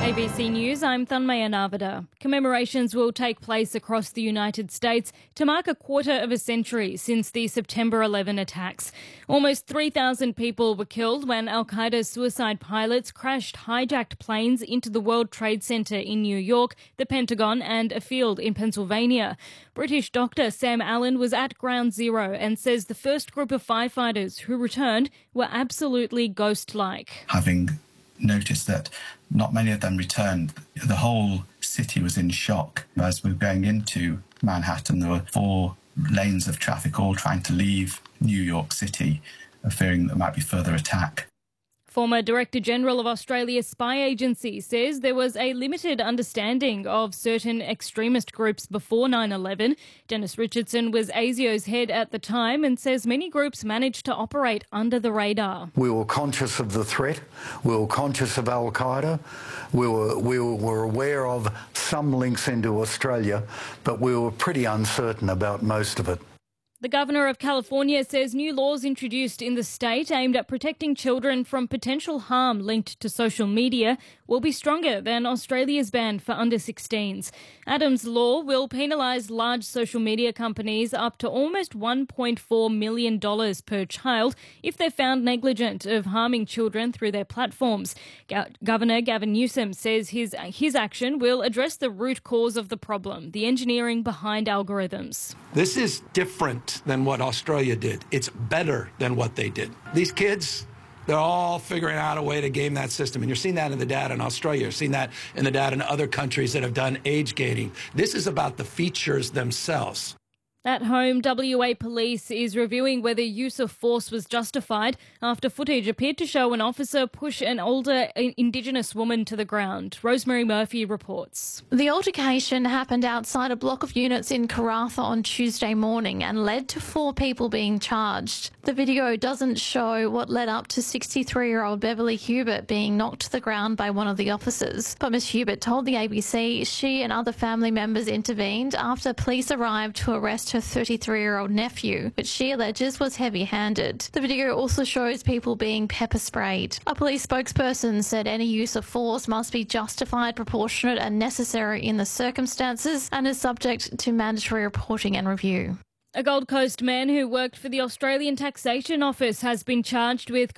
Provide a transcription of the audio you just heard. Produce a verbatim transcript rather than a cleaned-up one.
A B C News, I'm Thanmaya Navada. Commemorations will take place across the United States to mark a quarter of a century since the September eleventh attacks. Almost three thousand people were killed when Al-Qaeda suicide pilots crashed hijacked planes into the World Trade Center in New York, the Pentagon and a field in Pennsylvania. British doctor Sam Allen was at Ground Zero and says the first group of firefighters who returned were absolutely ghost-like. Having noticed that not many of them returned, the whole city was in shock. As we were going into Manhattan, there were four lanes of traffic all trying to leave New York City, fearing there might be further attack. Former Director General of Australia's spy agency says there was a limited understanding of certain extremist groups before nine eleven. Dennis Richardson was ASIO's head at the time and says many groups managed to operate under the radar. We were conscious of the threat. We were conscious of Al-Qaeda. We were, we were aware of some links into Australia, but we were pretty uncertain about most of it. The Governor of California says new laws introduced in the state aimed at protecting children from potential harm linked to social media will be stronger than Australia's ban for under sixteens. Adams' law will penalise large social media companies up to almost one point four million dollars per child if they're found negligent of harming children through their platforms. Go- Governor Gavin Newsom says his, his action will address the root cause of the problem, the engineering behind algorithms. This is different than what Australia did. It's better than what they did. These kids, they're all figuring out a way to game that system. And you're seeing that in the data in Australia. You're seeing that in the data in other countries that have done age gating. This is about the features themselves. At home, W A Police is reviewing whether use of force was justified after footage appeared to show an officer push an older Indigenous woman to the ground. Rosemary Murphy reports. The altercation happened outside a block of units in Karratha on Tuesday morning and led to four people being charged. The video doesn't show what led up to sixty-three-year-old Beverly Hubert being knocked to the ground by one of the officers. But Miss Hubert told the A B C she and other family members intervened after police arrived to arrest her thirty-three-year-old nephew, but she alleges was heavy-handed. The video also shows people being pepper sprayed. A police spokesperson said any use of force must be justified, proportionate and necessary in the circumstances and is subject to mandatory reporting and review. A Gold Coast man who worked for the Australian Taxation Office has been charged with